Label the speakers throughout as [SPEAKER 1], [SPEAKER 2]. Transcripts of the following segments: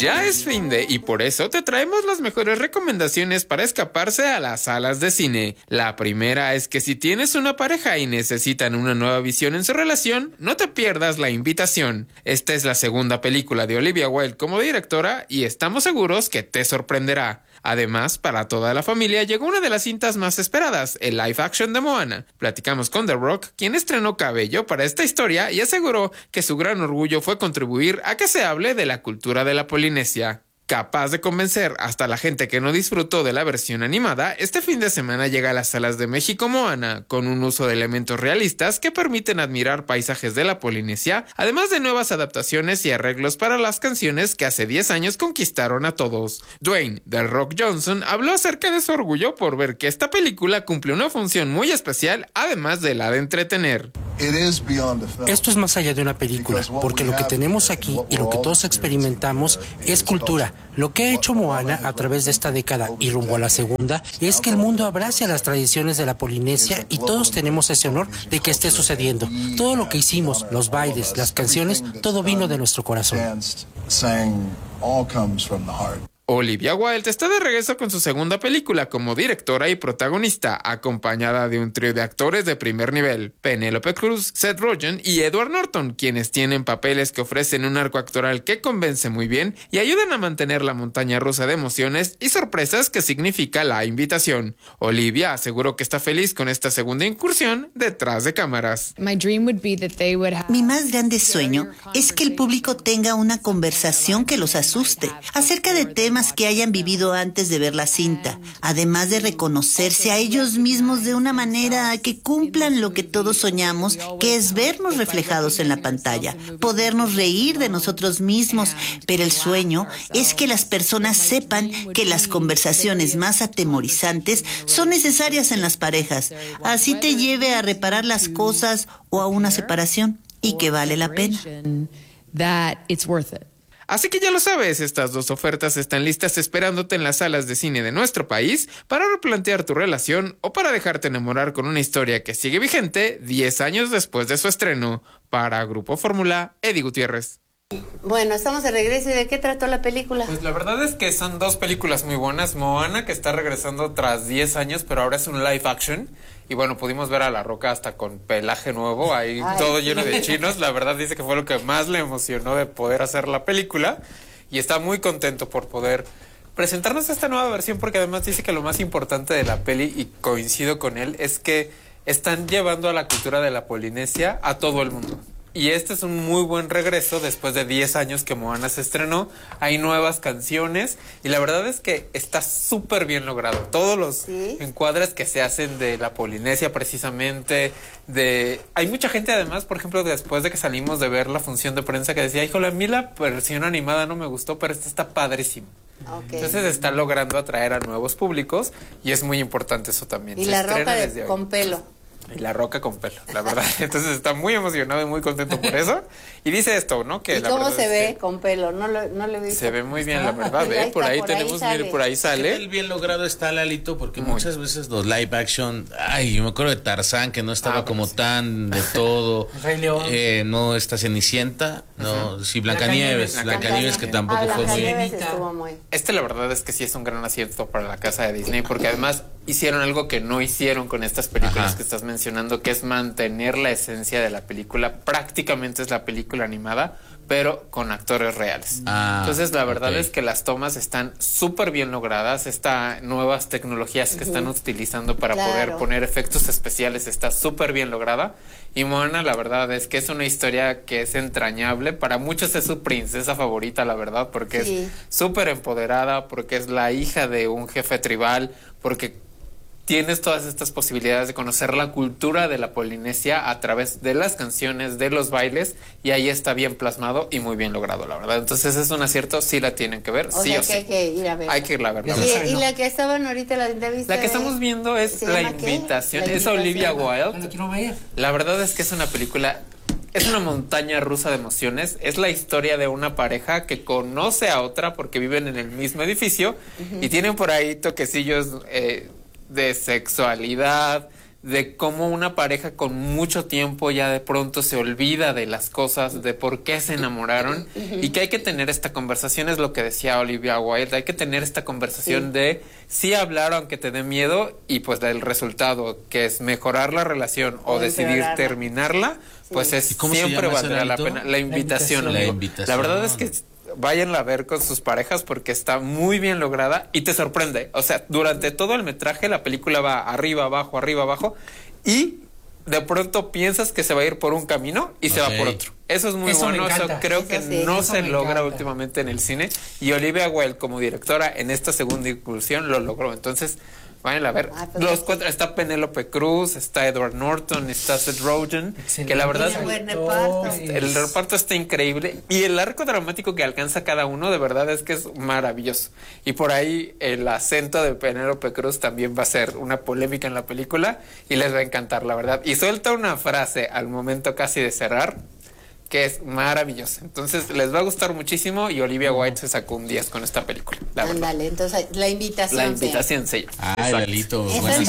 [SPEAKER 1] Ya es fin de y por eso te traemos las mejores recomendaciones para escaparse a las salas de cine. La primera es que si tienes una pareja y necesitan una nueva visión en su relación, no te pierdas La Invitación. Esta es la segunda película de Olivia Wilde como directora y estamos seguros que te sorprenderá. Además, para toda la familia llegó una de las cintas más esperadas, el live action de Moana. Platicamos con The Rock, quien estrenó cabello para esta historia y aseguró que su gran orgullo fue contribuir a que se hable de la cultura de la Polinesia. Capaz de convencer hasta la gente que no disfrutó de la versión animada, este fin de semana llega a las salas de México Moana, con un uso de elementos realistas que permiten admirar paisajes de la Polinesia, además de nuevas adaptaciones y arreglos para las canciones que hace 10 años conquistaron a todos. Dwayne The Rock Johnson habló acerca de su orgullo por ver que esta película cumple una función muy especial, además de la de entretener.
[SPEAKER 2] Esto es más allá de una película, porque lo que tenemos aquí y lo que todos experimentamos es cultura. Lo que ha hecho Moana a través de esta década y rumbo a la segunda es que el mundo abrace a las tradiciones de la Polinesia y todos tenemos ese honor de que esté sucediendo. Todo lo que hicimos, los bailes, las canciones, todo vino de nuestro corazón.
[SPEAKER 1] Olivia Wilde está de regreso con su segunda película como directora y protagonista, acompañada de un trío de actores de primer nivel, Penélope Cruz, Seth Rogen y Edward Norton, quienes tienen papeles que ofrecen un arco actoral que convence muy bien y ayudan a mantener la montaña rusa de emociones y sorpresas que significa La Invitación. Olivia aseguró que está feliz con esta segunda incursión detrás de cámaras.
[SPEAKER 3] Mi más grande sueño es que el público tenga una conversación que los asuste acerca de temas que hayan vivido antes de ver la cinta, además de reconocerse a ellos mismos de una manera que cumplan lo que todos soñamos, que es vernos reflejados en la pantalla, podernos reír de nosotros mismos, pero el sueño es que las personas sepan que las conversaciones más atemorizantes son necesarias en las parejas, así te lleve a reparar las cosas o a una separación, y que vale la pena.
[SPEAKER 1] Así que ya lo sabes, estas dos ofertas están listas esperándote en las salas de cine de nuestro país para replantear tu relación o para dejarte enamorar con una historia que sigue vigente 10 años después de su estreno. Para Grupo Fórmula, Eddie Gutiérrez.
[SPEAKER 4] Bueno, estamos de regreso. ¿Y de qué trató la película?
[SPEAKER 1] Pues la verdad es que son dos películas muy buenas. Moana, que está regresando tras 10 años, pero ahora es un live action. Y bueno, pudimos ver a La Roca hasta con pelaje nuevo, ahí todo lleno de chinos. La verdad dice que fue lo que más le emocionó de poder hacer la película. Y está muy contento por poder presentarnos esta nueva versión, porque además dice que lo más importante de la peli, y coincido con él, es que están llevando a la cultura de la Polinesia a todo el mundo. Y este es un muy buen regreso después de 10 años que Moana se estrenó. Hay nuevas canciones y la verdad es que está súper bien logrado. Todos los encuadres que se hacen de la Polinesia precisamente. Hay mucha gente además, por ejemplo, después de que salimos de ver la función de prensa, que decía, híjole, a mí la versión animada no me gustó, pero esta está padrísimo. Entonces está logrando atraer a nuevos públicos y es muy importante eso también.
[SPEAKER 4] Y La Roca con pelo.
[SPEAKER 1] Y La Roca con pelo, la verdad. Entonces está muy emocionado y muy contento por eso. Y dice esto, ¿no? Que
[SPEAKER 4] ¿Y cómo se ve con pelo? No lo he visto.
[SPEAKER 1] Se ve muy bien, la verdad. Por ahí tenemos, mire, por ahí sale.
[SPEAKER 5] Qué bien logrado está, Lalito, porque muchas veces los live action, yo me acuerdo de Tarzán, que no estaba como tan de todo.
[SPEAKER 2] Rey León.
[SPEAKER 5] No, esta Cenicienta, no, sí, Blancanieves, que tampoco fue muy...
[SPEAKER 1] La verdad es que sí es un gran acierto para la casa de Disney, porque además hicieron algo que no hicieron con estas películas que estás mencionando, que es mantener la esencia de la película. Prácticamente es la película animada, pero con actores reales. Entonces la verdad es que las tomas están súper bien logradas. Nuevas tecnologías que están utilizando para poder poner efectos especiales está súper bien lograda. Y Moana, la verdad es que es una historia que es entrañable. Para muchos es su princesa favorita, la verdad, porque es súper empoderada, porque es la hija de un jefe tribal, porque tienes todas estas posibilidades de conocer la cultura de la Polinesia a través de las canciones, de los bailes, y ahí está bien plasmado y muy bien logrado, la verdad. Entonces es un acierto, sí la tienen que ver, sí o sí.
[SPEAKER 4] Hay que ir a ver.
[SPEAKER 1] Hay que irla a ver.
[SPEAKER 4] Y la que estaban ahorita la entrevista.
[SPEAKER 1] La que estamos viendo es La Invitación, es Olivia Wilde. La verdad es que es una película... Es una montaña rusa de emociones. Es la historia de una pareja que conoce a otra porque viven en el mismo edificio y tienen por ahí toquecillos de sexualidad, de cómo una pareja con mucho tiempo ya de pronto se olvida de las cosas, de por qué se enamoraron, y que hay que tener esta conversación, es lo que decía Olivia Wilde, hay que tener esta conversación de sí hablar aunque te dé miedo, y pues del resultado, que es mejorar la relación o decidir terminarla, pues es siempre valdrá la pena. La invitación. La verdad es que váyanla a ver con sus parejas porque está muy bien lograda y te sorprende. O sea, durante todo el metraje la película va arriba, abajo y de pronto piensas que se va a ir por un camino y se va por otro. Eso es muy bueno, eso creo que no se logra últimamente en el cine, y Olivia Wilde como directora en esta segunda incursión lo logró. Entonces vayan a ver. Los cuatro, está Penélope Cruz, está Edward Norton, está Seth Rogen, que la verdad el reparto está increíble, y el arco dramático que alcanza cada uno de verdad es que es maravilloso. Y por ahí el acento de Penélope Cruz también va a ser una polémica en la película y les va a encantar, la verdad. Y suelta una frase al momento casi de cerrar que es maravillosa. Entonces les va a gustar muchísimo, y Olivia Wilde se sacó un 10 con esta película.
[SPEAKER 4] Ándale, entonces la invitación.
[SPEAKER 1] La invitación se llama.
[SPEAKER 5] Lalito.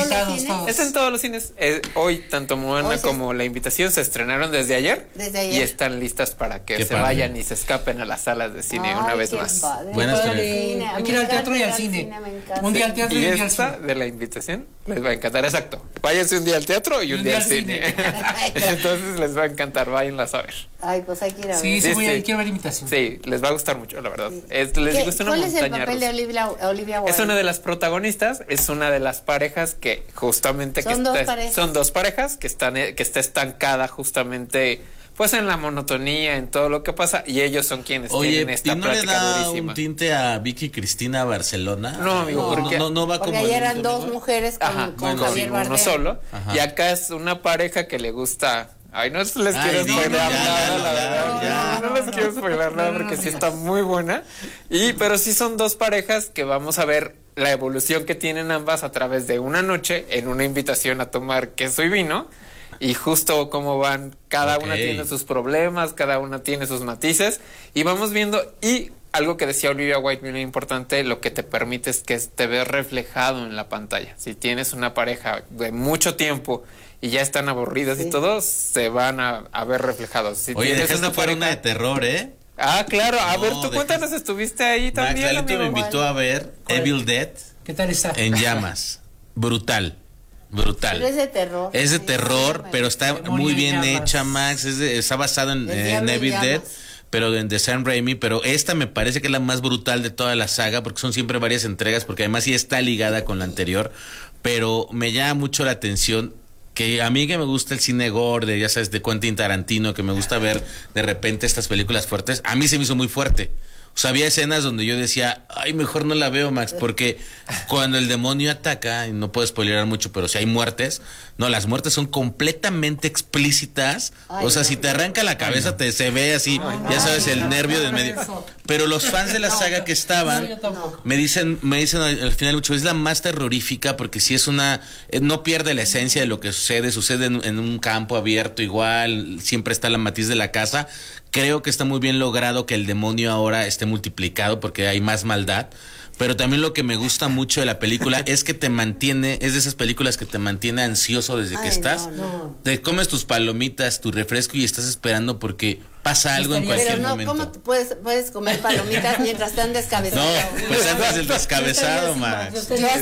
[SPEAKER 1] ¿Es en todos los cines? Hoy tanto Moana como La Invitación se estrenaron desde ayer. Y están listas para que se vayan y se escapen a las salas de cine una vez más.
[SPEAKER 2] Buenas tardes. Hay que ir al teatro y al cine. Un día al teatro y un día al cine.
[SPEAKER 1] De La Invitación les va a encantar, exacto. Váyanse un día al teatro y un día al cine. Entonces les va a encantar, váyanlas a ver.
[SPEAKER 4] Ay, pues hay que ir a ver.
[SPEAKER 2] Sí, quiero ver Invitación.
[SPEAKER 1] Sí, les va a gustar mucho, la verdad. Les gusta una montaña rusa. ¿Cuál es el papel de Olivia Wilde? Es una de las protagonistas, es una de las parejas que justamente son dos parejas que está estancada justamente pues en la monotonía, en todo lo que pasa, y ellos son quienes tienen esta plática durísima.
[SPEAKER 5] ¿Y no le da un tinte a Vicky Cristina Barcelona?
[SPEAKER 1] No, amigo, porque
[SPEAKER 5] no va como
[SPEAKER 4] ayer eran dos mujeres con Javier Bardem.
[SPEAKER 1] Uno solo. Ajá. Y acá es una pareja que le gusta. Ay, no les quiero spoiler nada, la verdad. No les quiero spoiler nada porque sí está muy buena. Pero sí son dos parejas que vamos a ver la evolución que tienen ambas a través de una noche en una invitación a tomar queso y vino. Y justo cómo van, cada una tiene sus problemas, cada una tiene sus matices, y vamos viendo. Y algo que decía Olivia Wilde muy importante, lo que te permite es que te veas reflejado en la pantalla. Si tienes una pareja de mucho tiempo y ya están aburridas y todos se van a ver reflejados. Si
[SPEAKER 5] Oye, dejaste fuera una de terror, ¿eh?
[SPEAKER 1] Ah, claro. A ver, tú cuéntanos, estuviste ahí también.
[SPEAKER 5] Max me invitó a ver Evil Dead.
[SPEAKER 2] ¿Qué tal está?
[SPEAKER 5] En llamas. Brutal.
[SPEAKER 4] Pero es de terror.
[SPEAKER 5] Es de terror, pero está muy bien hecha, Max. Está basado en Evil Dead, pero de Sam Raimi. Pero esta me parece que es la más brutal de toda la saga, porque son siempre varias entregas, porque además sí está ligada con la anterior. Pero me llama mucho la atención que a mí, que me gusta el cine gore, ya sabes, de Quentin Tarantino, que me gusta ver de repente estas películas fuertes, a mí se me hizo muy fuerte. O sea, había escenas donde yo decía, ay, mejor no la veo, Max, porque cuando el demonio ataca, y no puedo spoilerar mucho, pero si hay muertes, no, las muertes son completamente explícitas. Ay, o sea, si te arranca la cabeza, se ve así, ya sabes, el nervio del medio. Pero los fans de la saga que estaban, me dicen al final mucho, es la más terrorífica, porque si es no pierde la esencia de lo que sucede en un campo abierto igual, siempre está la matiz de la casa. Creo que está muy bien logrado que el demonio ahora esté multiplicado porque hay más maldad. Pero también lo que me gusta mucho de la película es que te mantiene, es de esas películas que te mantiene ansioso desde que estás. Te comes tus palomitas, tu refresco y estás esperando porque pasa algo en cualquier momento.
[SPEAKER 4] ¿Cómo puedes comer palomitas mientras están descabezados?
[SPEAKER 5] No, pues antes del descabezado, Max.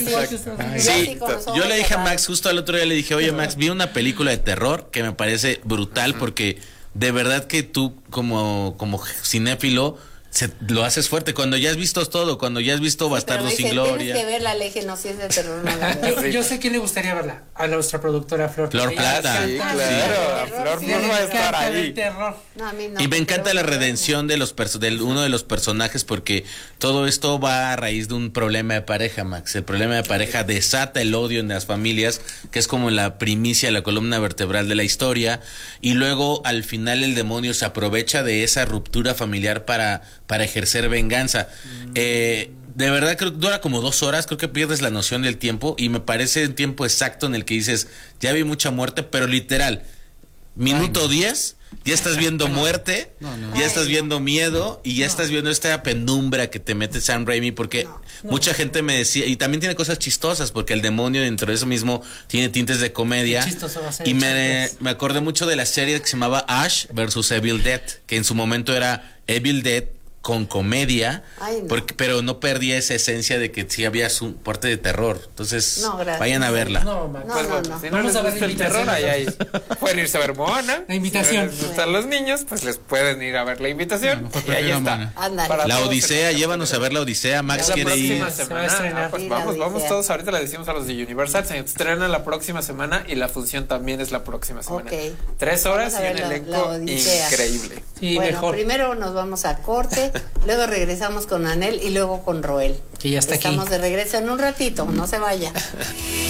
[SPEAKER 5] Sí, yo le dije a Max, justo al otro día le dije, oye, Max, vi una película de terror que me parece brutal porque de verdad que tú como cinéfilo lo haces fuerte cuando ya has visto todo, cuando ya has visto Bastardos sin Gloria.
[SPEAKER 4] Tienes que verla, le dije, no, si es de terror, no la veo.
[SPEAKER 2] Yo sé quién le gustaría verla, a nuestra productora Flor
[SPEAKER 5] Plata.
[SPEAKER 1] Sí, claro, Flor no va a estar ahí.
[SPEAKER 4] No, a mí no,
[SPEAKER 5] y me encanta la redención de uno de los personajes, porque todo esto va a raíz de un problema de pareja, Max. El problema de pareja desata el odio en las familias, que es como la primicia, la columna vertebral de la historia, y luego al final el demonio se aprovecha de esa ruptura familiar para ejercer venganza. De verdad creo que dura como 2 horas, creo que pierdes la noción del tiempo y me parece el tiempo exacto en el que dices, ya vi mucha muerte, pero literal, minuto 10 ya estás viendo muerte, ya estás viendo miedo y ya estás viendo esta penumbra que te mete Sam Raimi, porque mucha gente me decía, y también tiene cosas chistosas, porque el demonio dentro de eso mismo tiene tintes de comedia. Y me acordé mucho de la serie que se llamaba Ash vs Evil Dead, que en su momento era Evil Dead con comedia, pero no perdía esa esencia de que sí había su parte de terror. Entonces, vayan a verla.
[SPEAKER 1] Si no les gusta el terror, ahí pueden irse a ver Moana.
[SPEAKER 2] La invitación.
[SPEAKER 1] Si les gustan los niños, pues les pueden ir a ver la invitación. Y ahí está.
[SPEAKER 5] La Odisea, llévanos a ver la Odisea. Max quiere ir.
[SPEAKER 1] Pues vamos todos. Ahorita le decimos a los de Universal. Se estrena la próxima semana y la función también es la próxima semana. 3 horas y un elenco increíble.
[SPEAKER 4] Sí, bueno, mejor. Primero nos vamos a corte. Luego regresamos con Anel y luego con Roel.
[SPEAKER 2] Que ya está aquí.
[SPEAKER 4] Estamos de regreso en un ratito, no se vaya.